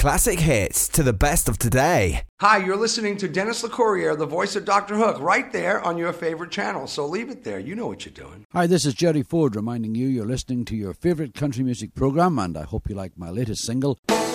Classic hits to the best of today. Hi, you're listening to Dennis LeCourrier, the voice of Dr. Hook, right there on your favorite channel. So leave it there. You know what you're doing. Hi, this is Jerry Ford reminding you you're listening to your favorite country music program, and I hope you like my latest single.